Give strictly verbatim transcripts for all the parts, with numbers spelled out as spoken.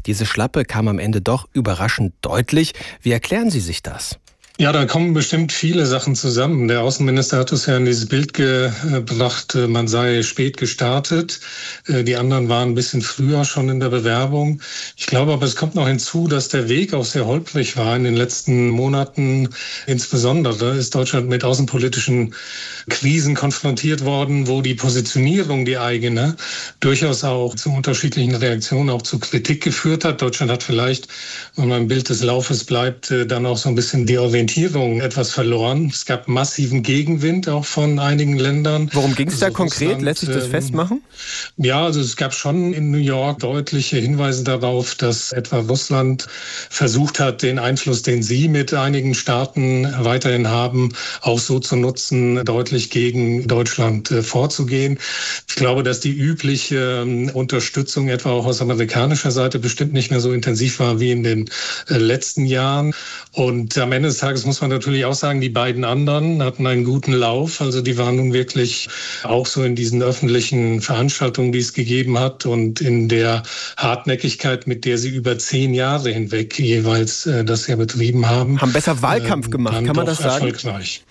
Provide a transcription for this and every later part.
Diese Schlappe kam am Ende doch überraschend deutlich. Wie erklären Sie sich das? Ja, da kommen bestimmt viele Sachen zusammen. Der Außenminister hat es ja in dieses Bild gebracht, man sei spät gestartet. Die anderen waren ein bisschen früher schon in der Bewerbung. Ich glaube aber, es kommt noch hinzu, dass der Weg auch sehr holprig war in den letzten Monaten. Insbesondere ist Deutschland mit außenpolitischen Krisen konfrontiert worden, wo die Positionierung, die eigene, durchaus auch zu unterschiedlichen Reaktionen, auch zu Kritik geführt hat. Deutschland hat vielleicht, wenn man im Bild des Laufes bleibt, dann auch so ein bisschen die Orientierung etwas verloren. Es gab massiven Gegenwind auch von einigen Ländern. Worum ging es da also konkret? Russland, Lässt sich das ähm, festmachen? Ja, also es gab schon in New York deutliche Hinweise darauf, dass etwa Russland versucht hat, den Einfluss, den sie mit einigen Staaten weiterhin haben, auch so zu nutzen, deutlich gegen Deutschland äh, vorzugehen. Ich glaube, dass die übliche äh, Unterstützung etwa auch aus amerikanischer Seite bestimmt nicht mehr so intensiv war wie in den äh, letzten Jahren. Und am Ende des Tages muss man natürlich auch sagen, die beiden anderen hatten einen guten Lauf. Also die waren nun wirklich auch so in diesen öffentlichen Veranstaltungen, die es gegeben hat und in der Hartnäckigkeit, mit der sie über zehn Jahre hinweg jeweils äh, das ja betrieben haben. Haben besser Wahlkampf ähm, gemacht, kann man das sagen? Erfolgreich.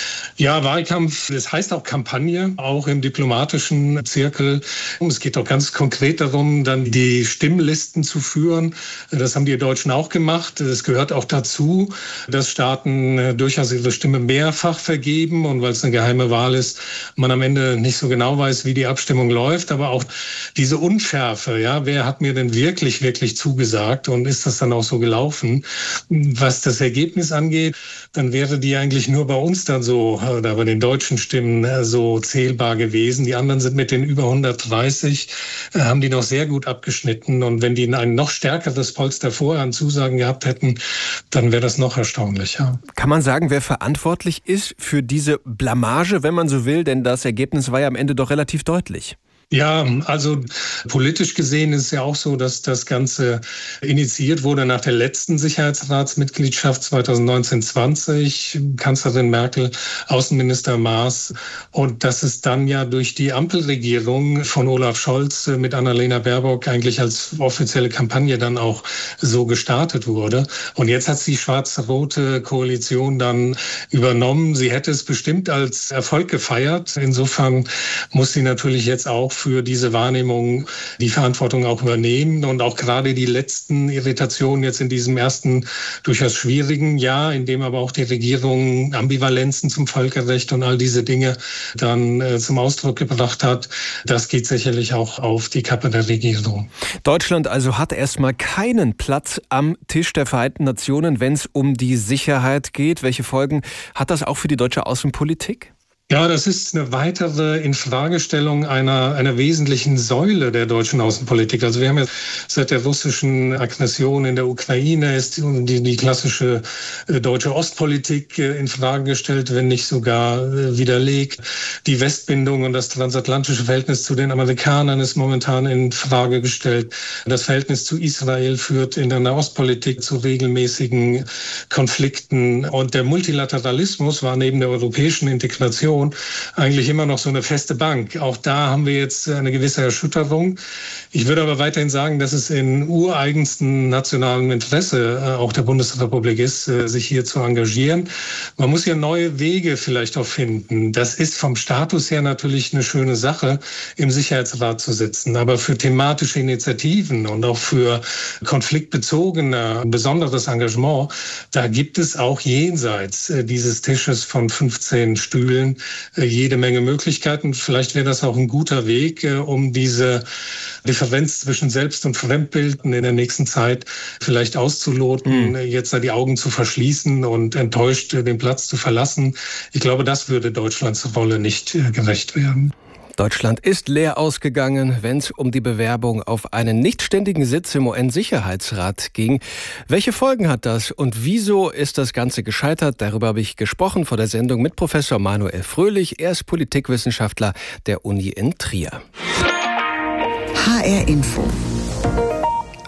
Ja, Wahlkampf, das heißt auch Kampagne, auch im diplomatischen Zirkel. Es geht auch ganz konkret darum, dann die Stimmlisten zu führen. Das haben die Deutschen auch gemacht. Es gehört auch dazu, dass Staaten durchaus ihre Stimme mehrfach vergeben. Und weil es eine geheime Wahl ist, man am Ende nicht so genau weiß, wie die Abstimmung läuft. Aber auch diese Unschärfe, ja, wer hat mir denn wirklich, wirklich zugesagt? Und ist das dann auch so gelaufen? Was das Ergebnis angeht, dann wäre die eigentlich nur bei uns dann so, oder bei den deutschen Stimmen so zählbar gewesen. Die anderen sind mit den über hundertdreißig, äh, haben die noch sehr gut abgeschnitten. Und wenn die ein noch stärkeres Polster vorher an Zusagen gehabt hätten, dann wäre das noch erstaunlicher. Kann man sagen, wer verantwortlich ist für diese Blamage, wenn man so will? Denn das Ergebnis war ja am Ende doch relativ deutlich. Ja, also politisch gesehen ist es ja auch so, dass das Ganze initiiert wurde nach der letzten Sicherheitsratsmitgliedschaft zweitausendneunzehn zwanzig, Kanzlerin Merkel, Außenminister Maas, und dass es dann ja durch die Ampelregierung von Olaf Scholz mit Annalena Baerbock eigentlich als offizielle Kampagne dann auch so gestartet wurde. Und jetzt hat die schwarz-rote Koalition dann übernommen. Sie hätte es bestimmt als Erfolg gefeiert. Insofern muss sie natürlich jetzt auch für diese Wahrnehmung die Verantwortung auch übernehmen und auch gerade die letzten Irritationen jetzt in diesem ersten durchaus schwierigen Jahr, in dem aber auch die Regierung Ambivalenzen zum Völkerrecht und all diese Dinge dann äh, zum Ausdruck gebracht hat, das geht sicherlich auch auf die Kappe der Regierung. Deutschland also hat erstmal keinen Platz am Tisch der Vereinten Nationen, wenn es um die Sicherheit geht. Welche Folgen hat das auch für die deutsche Außenpolitik? Ja, das ist eine weitere Infragestellung einer, einer wesentlichen Säule der deutschen Außenpolitik. Also wir haben ja seit der russischen Aggression in der Ukraine ist die, die klassische äh, deutsche Ostpolitik äh, in Frage gestellt, wenn nicht sogar äh, widerlegt. Die Westbindung und das transatlantische Verhältnis zu den Amerikanern ist momentan in Frage gestellt. Das Verhältnis zu Israel führt in der Nahostpolitik zu regelmäßigen Konflikten. Und der Multilateralismus war neben der europäischen Integration eigentlich immer noch so eine feste Bank. Auch da haben wir jetzt eine gewisse Erschütterung. Ich würde aber weiterhin sagen, dass es in ureigensten nationalem Interesse auch der Bundesrepublik ist, sich hier zu engagieren. Man muss hier neue Wege vielleicht auch finden. Das ist vom Status her natürlich eine schöne Sache, im Sicherheitsrat zu sitzen. Aber für thematische Initiativen und auch für konfliktbezogene besonderes Engagement, da gibt es auch jenseits dieses Tisches von fünfzehn Stühlen jede Menge Möglichkeiten. Vielleicht wäre das auch ein guter Weg, um diese Differenz zwischen Selbst- und Fremdbilden in der nächsten Zeit vielleicht auszuloten, mhm. jetzt die Augen zu verschließen und enttäuscht den Platz zu verlassen. Ich glaube, das würde Deutschlands Rolle nicht gerecht werden. Deutschland ist leer ausgegangen, wenn es um die Bewerbung auf einen nichtständigen Sitz im U N-Sicherheitsrat ging. Welche Folgen hat das und wieso ist das Ganze gescheitert? Darüber habe ich gesprochen vor der Sendung mit Professor Manuel Fröhlich. Er ist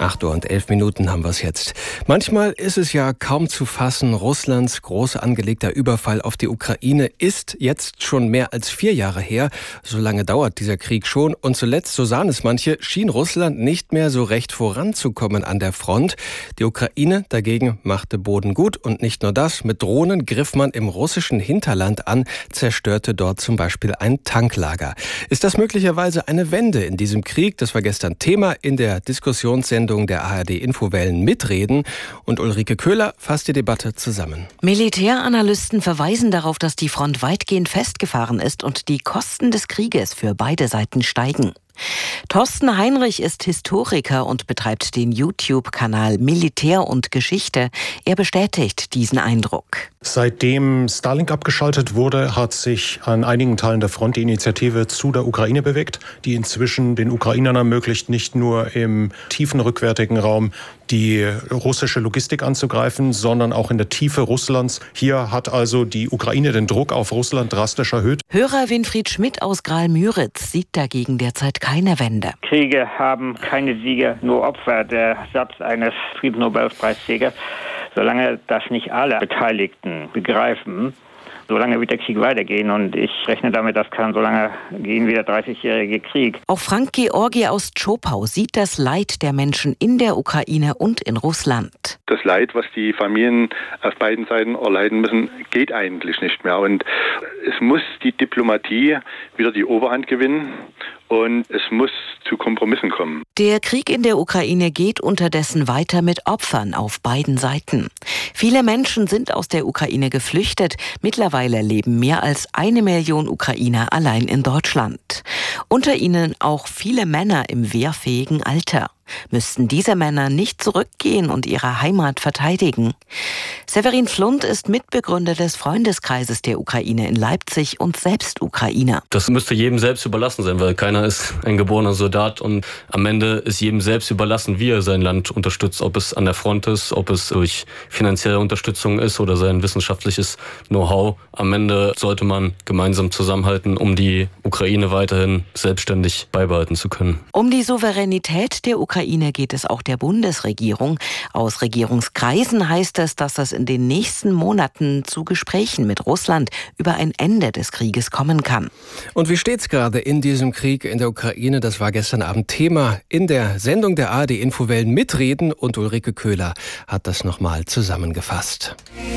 acht Uhr und elf Minuten haben wir es jetzt. Manchmal ist es ja kaum zu fassen, Russlands groß angelegter Überfall auf die Ukraine ist jetzt schon mehr als vier Jahre her. So lange dauert dieser Krieg schon. Und zuletzt, so sahen es manche, schien Russland nicht mehr so recht voranzukommen an der Front. Die Ukraine dagegen machte Boden gut. Und nicht nur das, mit Drohnen griff man im russischen Hinterland an, zerstörte dort zum Beispiel ein Tanklager. Ist das möglicherweise eine Wende in diesem Krieg? Das war gestern Thema in der Diskussionssendung der A R D Infowellen Mitreden, und Ulrike Köhler fasst die Debatte zusammen. Militäranalysten verweisen darauf, dass die Front weitgehend festgefahren ist und die Kosten des Krieges für beide Seiten steigen. Thorsten Heinrich ist Historiker und betreibt den YouTube-Kanal Militär und Geschichte. Er bestätigt diesen Eindruck. Seitdem Starlink abgeschaltet wurde, hat sich an einigen Teilen der Front die Initiative zu der Ukraine bewegt, die inzwischen den Ukrainern ermöglicht, nicht nur im tiefen rückwärtigen Raum die russische Logistik anzugreifen, sondern auch in der Tiefe Russlands. Hier hat also die Ukraine den Druck auf Russland drastisch erhöht. Hörer Winfried Schmidt aus Graal-Müritz sieht dagegen derzeit keine Wende. Kriege haben keine Sieger, nur Opfer. Der Satz eines Friedensnobelpreisträgers. Solange das nicht alle Beteiligten begreifen, solange wird der Krieg weitergehen, und ich rechne damit, das kann so lange gehen wie der dreißigjährige Krieg. Auch Frank Georgi aus Tschopau sieht das Leid der Menschen in der Ukraine und in Russland. Das Leid, was die Familien auf beiden Seiten erleiden müssen, geht eigentlich nicht mehr. Und es muss die Diplomatie wieder die Oberhand gewinnen. Und es muss zu Kompromissen kommen. Der Krieg in der Ukraine geht unterdessen weiter mit Opfern auf beiden Seiten. Viele Menschen sind aus der Ukraine geflüchtet. Mittlerweile leben mehr als eine Million Ukrainer allein in Deutschland. Unter ihnen auch viele Männer im wehrfähigen Alter. Müssten diese Männer nicht zurückgehen und ihre Heimat verteidigen? Severin Flund ist Mitbegründer des Freundeskreises der Ukraine in Leipzig und selbst Ukrainer. Das müsste jedem selbst überlassen sein, weil keiner ist ein geborener Soldat, und am Ende ist jedem selbst überlassen, wie er sein Land unterstützt, ob es an der Front ist, ob es durch finanzielle Unterstützung ist oder sein wissenschaftliches Know-how. Am Ende sollte man gemeinsam zusammenhalten, um die Ukraine weiterhin selbstständig beibehalten zu können. Um die Souveränität der Ukraine geht es auch der Bundesregierung. Aus Regierungskreisen heißt es, dass es in den nächsten Monaten zu Gesprächen mit Russland über ein Ende des Krieges kommen kann. Und wie steht's gerade in diesem Krieg in der Ukraine? Das war gestern Abend Thema in der Sendung der A R D Infowellen Mitreden, und Ulrike Köhler hat das nochmal zusammengefasst.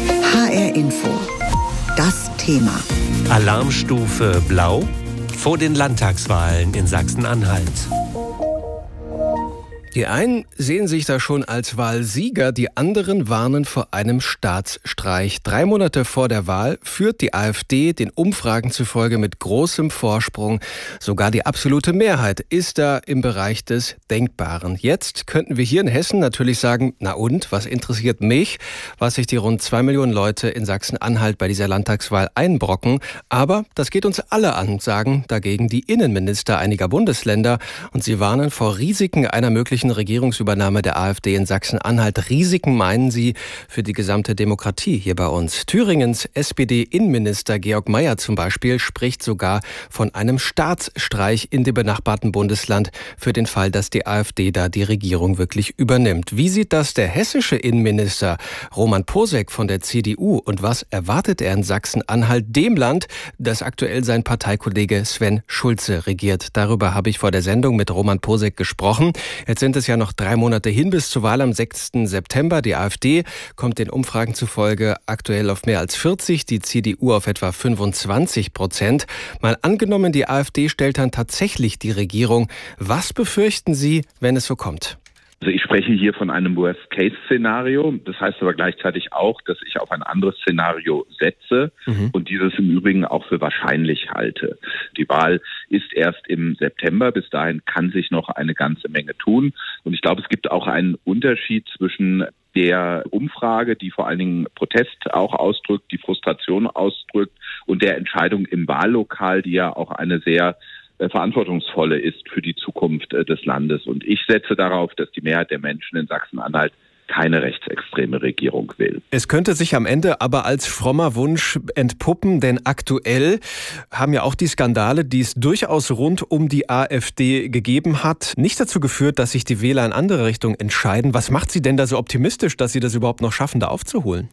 H R Info. Das Thema. Alarmstufe Blau vor den Landtagswahlen in Sachsen-Anhalt. Die einen sehen sich da schon als Wahlsieger, die anderen warnen vor einem Staatsstreich. Drei Monate vor der Wahl führt die AfD den Umfragen zufolge mit großem Vorsprung. Sogar die absolute Mehrheit ist da im Bereich des Denkbaren. Jetzt könnten wir hier in Hessen natürlich sagen, na und, was interessiert mich, was sich die rund zwei Millionen Leute in Sachsen-Anhalt bei dieser Landtagswahl einbrocken. Aber das geht uns alle an, sagen dagegen die Innenminister einiger Bundesländer. Und sie warnen vor Risiken einer möglichen Regierungsübernahme der AfD in Sachsen-Anhalt. Risiken meinen sie für die gesamte Demokratie hier bei uns. Thüringens S P D-Innenminister Georg Mayer zum Beispiel spricht sogar von einem Staatsstreich in dem benachbarten Bundesland für den Fall, dass die AfD da die Regierung wirklich übernimmt. Wie sieht das der hessische Innenminister Roman Posek von der C D U, und was erwartet er in Sachsen-Anhalt, dem Land, das aktuell sein Parteikollege Sven Schulze regiert? Darüber habe ich vor der Sendung mit Roman Posek gesprochen. Jetzt sind es ja noch drei Monate hin bis zur Wahl am sechsten September. Die AfD kommt den Umfragen zufolge aktuell auf mehr als vierzig, die C D U auf etwa fünfundzwanzig Prozent. Mal angenommen, die AfD stellt dann tatsächlich die Regierung. Was befürchten Sie, wenn es so kommt? Also ich spreche hier von einem Worst-Case-Szenario. Das heißt aber gleichzeitig auch, dass ich auf ein anderes Szenario setze mhm. und dieses im Übrigen auch für wahrscheinlich halte. Die Wahl ist erst im September. Bis dahin kann sich noch eine ganze Menge tun. Und ich glaube, es gibt auch einen Unterschied zwischen der Umfrage, die vor allen Dingen Protest auch ausdrückt, die Frustration ausdrückt, und der Entscheidung im Wahllokal, die ja auch eine sehr verantwortungsvolle ist für die Zukunft des Landes. Und ich setze darauf, dass die Mehrheit der Menschen in Sachsen-Anhalt keine rechtsextreme Regierung will. Es könnte sich am Ende aber als frommer Wunsch entpuppen, denn aktuell haben ja auch die Skandale, die es durchaus rund um die AfD gegeben hat, nicht dazu geführt, dass sich die Wähler in andere Richtungen entscheiden. Was macht Sie denn da so optimistisch, dass Sie das überhaupt noch schaffen, da aufzuholen?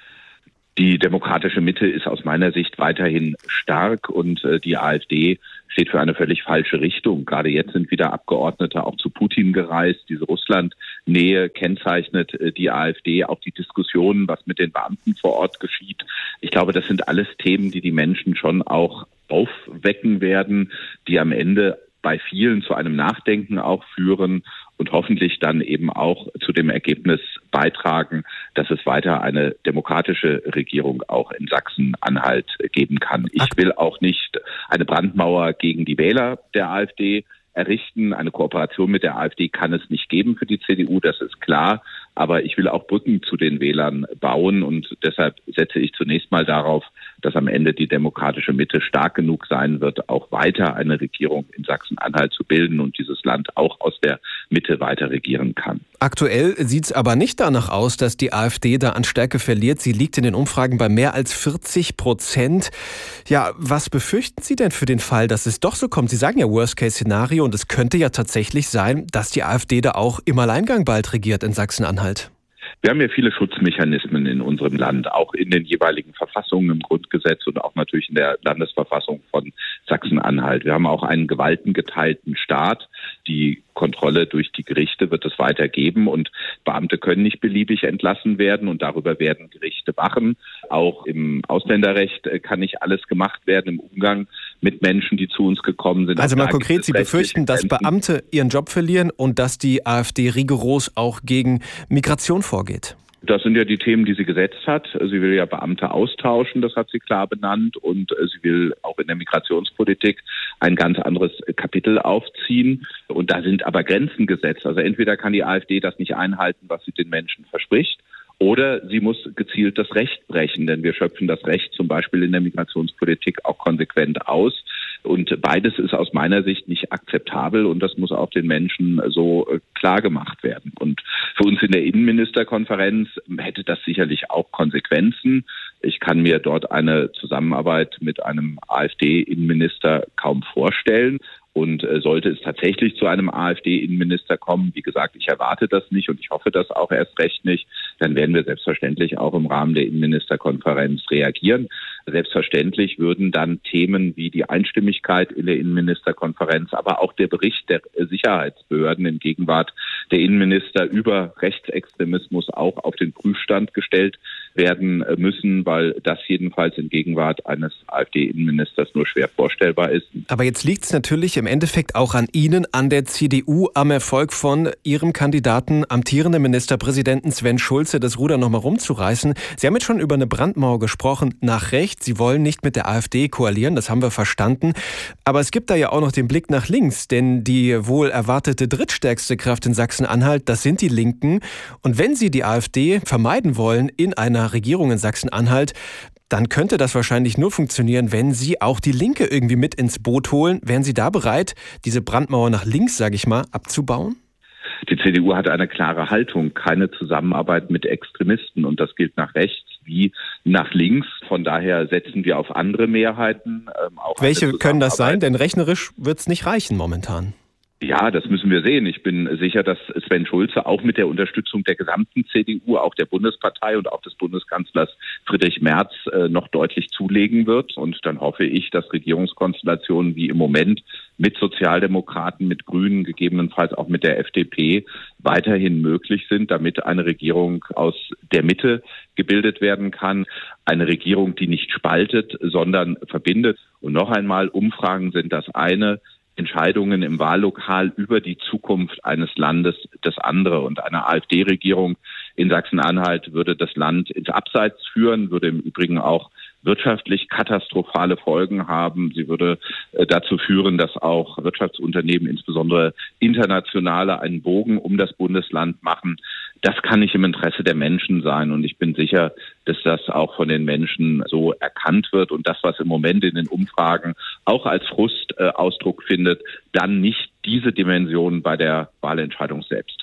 Die demokratische Mitte ist aus meiner Sicht weiterhin stark und äh, die AfD steht für eine völlig falsche Richtung. Gerade jetzt sind wieder Abgeordnete auch zu Putin gereist. Diese Russland-Nähe kennzeichnet äh, die AfD. Auch die Diskussionen, was mit den Beamten vor Ort geschieht. Ich glaube, das sind alles Themen, die die Menschen schon auch aufwecken werden, die am Ende bei vielen zu einem Nachdenken auch führen und hoffentlich dann eben auch zu dem Ergebnis beitragen, dass es weiter eine demokratische Regierung auch in Sachsen-Anhalt geben kann. Ich will auch nicht eine Brandmauer gegen die Wähler der AfD errichten. Eine Kooperation mit der AfD kann es nicht geben für die C D U, das ist klar. Aber ich will auch Brücken zu den Wählern bauen und deshalb setze ich zunächst mal darauf, dass am Ende die demokratische Mitte stark genug sein wird, auch weiter eine Regierung in Sachsen-Anhalt zu bilden und dieses Land auch aus der Mitte weiter regieren kann. Aktuell sieht es aber nicht danach aus, dass die AfD da an Stärke verliert. Sie liegt in den Umfragen bei mehr als vierzig Prozent. Ja, was befürchten Sie denn für den Fall, dass es doch so kommt? Sie sagen ja Worst-Case-Szenario und es könnte ja tatsächlich sein, dass die AfD da auch im Alleingang bald regiert in Sachsen-Anhalt. Wir haben ja viele Schutzmechanismen in unserem Land, auch in den jeweiligen Verfassungen im Grundgesetz und auch natürlich in der Landesverfassung von Sachsen-Anhalt. Wir haben auch einen gewaltengeteilten Staat. Die Kontrolle durch die Gerichte wird es weiter geben und Beamte können nicht beliebig entlassen werden und darüber werden Gerichte wachen. Auch im Ausländerrecht kann nicht alles gemacht werden im Umgang mit Menschen, die zu uns gekommen sind. Also mal konkret, Sie befürchten, dass Beamte ihren Job verlieren und dass die AfD rigoros auch gegen Migration vorgeht? Das sind ja die Themen, die sie gesetzt hat. Sie will ja Beamte austauschen, das hat sie klar benannt. Und sie will auch in der Migrationspolitik ein ganz anderes Kapitel aufziehen. Und da sind aber Grenzen gesetzt. Also entweder kann die AfD das nicht einhalten, was sie den Menschen verspricht, oder sie muss gezielt das Recht brechen, denn wir schöpfen das Recht zum Beispiel in der Migrationspolitik auch konsequent aus. Und beides ist aus meiner Sicht nicht akzeptabel und das muss auch den Menschen so klar gemacht werden. Und für uns in der Innenministerkonferenz hätte das sicherlich auch Konsequenzen. Ich kann mir dort eine Zusammenarbeit mit einem AfD-Innenminister kaum vorstellen. Und äh, sollte es tatsächlich zu einem AfD-Innenminister kommen, wie gesagt, ich erwarte das nicht und ich hoffe das auch erst recht nicht, dann werden wir selbstverständlich auch im Rahmen der Innenministerkonferenz reagieren. Selbstverständlich würden dann Themen wie die Einstimmigkeit in der Innenministerkonferenz, aber auch der Bericht der Sicherheitsbehörden in Gegenwart der Innenminister über Rechtsextremismus auch auf den Prüfstand gestellt werden müssen, weil das jedenfalls in Gegenwart eines AfD-Innenministers nur schwer vorstellbar ist. Aber jetzt liegt es natürlich im Endeffekt auch an Ihnen, an der C D U, am Erfolg von Ihrem Kandidaten, amtierenden Ministerpräsidenten Sven Schulze, das Ruder nochmal rumzureißen. Sie haben jetzt schon über eine Brandmauer gesprochen, nach rechts. Sie wollen nicht mit der AfD koalieren, das haben wir verstanden. Aber es gibt da ja auch noch den Blick nach links, denn die wohl erwartete drittstärkste Kraft in Sachsen-Anhalt, das sind die Linken. Und wenn Sie die AfD vermeiden wollen in einer Regierung in Sachsen-Anhalt, dann könnte das wahrscheinlich nur funktionieren, wenn Sie auch die Linke irgendwie mit ins Boot holen. Wären Sie da bereit, diese Brandmauer nach links, sage ich mal, abzubauen? Die C D U hat eine klare Haltung, keine Zusammenarbeit mit Extremisten und das gilt nach rechts wie nach links. Von daher setzen wir auf andere Mehrheiten. Ähm, auch Welche können das sein? Denn rechnerisch wird es nicht reichen momentan. Ja, das müssen wir sehen. Ich bin sicher, dass Sven Schulze auch mit der Unterstützung der gesamten C D U, auch der Bundespartei und auch des Bundeskanzlers Friedrich Merz äh, noch deutlich zulegen wird. Und dann hoffe ich, dass Regierungskonstellationen wie im Moment mit Sozialdemokraten, mit Grünen, gegebenenfalls auch mit der F D P weiterhin möglich sind, damit eine Regierung aus der Mitte gebildet werden kann. Eine Regierung, die nicht spaltet, sondern verbindet. Und noch einmal, Umfragen sind das eine. Entscheidungen im Wahllokal über die Zukunft eines Landes das andere. Und eine AfD-Regierung in Sachsen-Anhalt würde das Land ins Abseits führen, würde im Übrigen auch wirtschaftlich katastrophale Folgen haben. Sie würde äh, dazu führen, dass auch Wirtschaftsunternehmen, insbesondere internationale, einen Bogen um das Bundesland machen. Das kann nicht im Interesse der Menschen sein. Und ich bin sicher, dass das auch von den Menschen so erkannt wird und das, was im Moment in den Umfragen auch als Frust äh, Ausdruck findet, dann nicht diese Dimension bei der Wahlentscheidung selbst hat.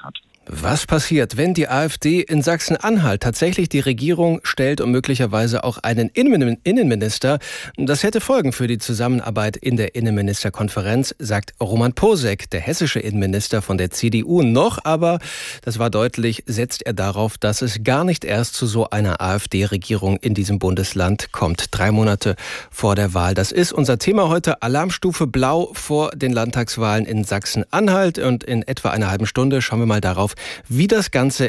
Was passiert, wenn die AfD in Sachsen-Anhalt tatsächlich die Regierung stellt und möglicherweise auch einen Innenminister? Das hätte Folgen für die Zusammenarbeit in der Innenministerkonferenz, sagt Roman Posek, der hessische Innenminister von der C D U. Noch aber, das war deutlich, setzt er darauf, dass es gar nicht erst zu so einer AfD-Regierung in diesem Bundesland kommt. Drei Monate vor der Wahl. Das ist unser Thema heute. Alarmstufe Blau vor den Landtagswahlen in Sachsen-Anhalt. Und in etwa einer halben Stunde schauen wir mal darauf, wie das Ganze